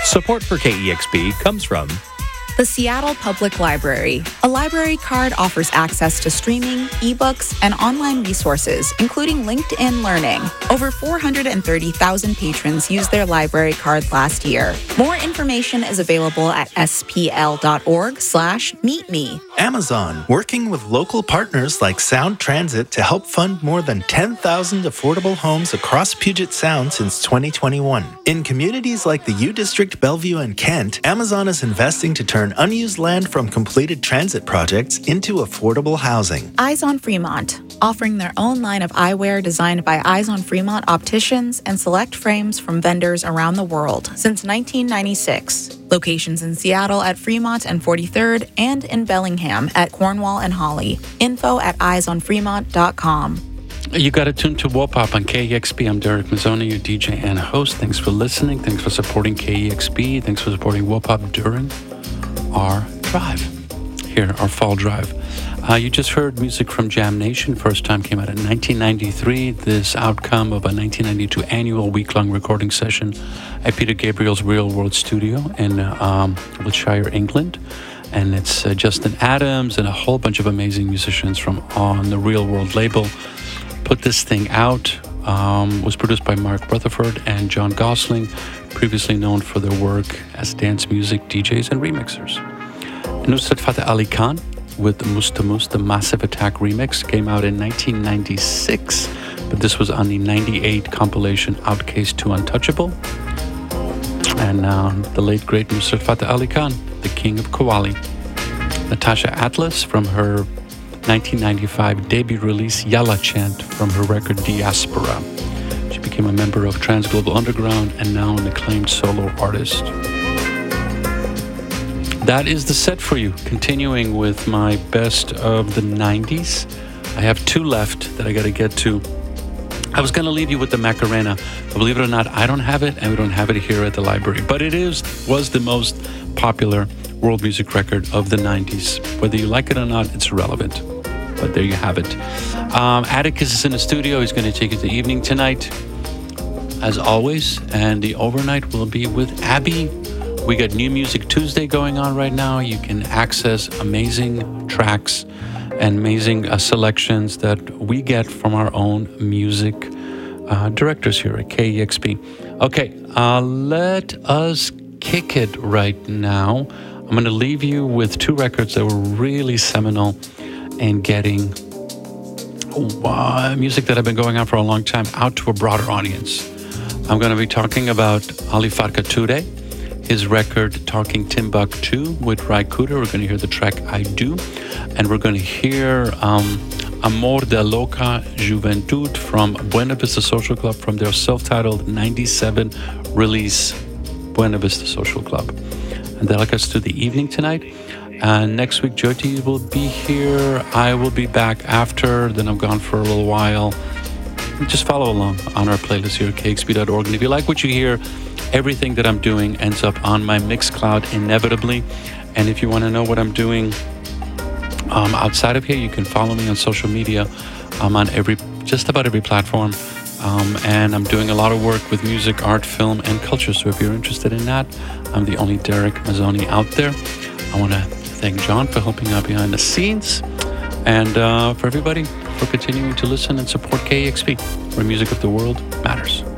Support for KEXP comes from the Seattle Public Library. A library card offers access to streaming, ebooks, and online resources, including LinkedIn Learning. Over 430,000 patrons used their library card last year. More information is available at spl.org/meetme. Amazon, working with local partners like Sound Transit to help fund more than 10,000 affordable homes across Puget Sound since 2021. In communities like the U District, Bellevue, and Kent, Amazon is investing to turn unused land from completed transit projects into affordable housing. Eyes on Fremont, offering their own line of eyewear designed by Eyes on Fremont opticians and select frames from vendors around the world since 1996. Locations in Seattle at Fremont and 43rd and in Bellingham at Cornwall and Holly. Info at eyesonfremont.com. You got to tune to WOPOP on KEXP. I'm Derek Mazzoni, your DJ and host. Thanks for listening. Thanks for supporting KEXP. Thanks for supporting WOPOP during our drive here, our fall drive. You just heard music from Jam Nation. First time came out in 1993. This outcome of a 1992 annual week-long recording session at Peter Gabriel's Real World Studio in Wiltshire, England. And it's Justin Adams and a whole bunch of amazing musicians from on the Real World label put this thing out. Was produced by Mark Rutherford and John Gosling, previously known for their work as dance music DJs and remixers. Nusrat Fateh Ali Khan with the Mustamus, the Massive Attack remix, came out in 1996, but this was on the 98 compilation Outcast to Untouchable. And the late great Nusrat Fateh Ali Khan, the king of Qawwali. Natasha Atlas from her 1995 debut release Yalla Chant from her record Diaspora. She became a member of Trans Global Underground and now an acclaimed solo artist. That is the set for you. Continuing with my best of the 90s. I have two left that I got to get to. I was going to leave you with the Macarena, but believe it or not, I don't have it, and we don't have it here at the library. But it was the most popular world music record of the 90s. Whether you like it or not, it's relevant. But there you have it. Atticus is in the studio. He's going to take you to the evening tonight, as always. And the overnight will be with Abby. We got New Music Tuesday going on right now. You can access amazing tracks and amazing selections that we get from our own music directors here at KEXP. Okay, let us kick it right now. I'm going to leave you with two records that were really seminal in getting music that have been going on for a long time out to a broader audience. I'm going to be talking about Ali Farka Touré, his record Talking Timbuktu with Ry Cooder. We're going to hear the track I Do. And we're going to hear Amor de Loca Juventud from Buena Vista Social Club from their self-titled 97 release, Buena Vista Social Club. And that'll get us to the evening tonight. And next week, Jyoti will be here. I will be back after. Then I'm gone for a little while. Just follow along on our playlist here at KEXP.org. And if you like what you hear, everything that I'm doing ends up on my Mixcloud inevitably. And if you want to know what I'm doing outside of here, you can follow me on social media. I'm on just about every platform. And I'm doing a lot of work with music, art, film, and culture. So if you're interested in that, I'm the only Derek Mazzoni out there. I want to thank John for helping out behind the scenes. And for everybody for continuing to listen and support KEXP, where music of the world matters.